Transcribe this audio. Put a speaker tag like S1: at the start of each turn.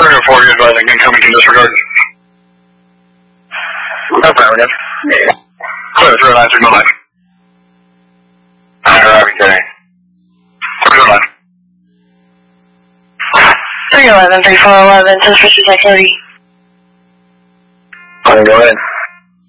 S1: Circuit 4 is advising incoming in disregard. Affirmative. Clear, 09 signal 9. Robbie today. 09.
S2: 311, 3411, suspicious activity.
S1: Go ahead.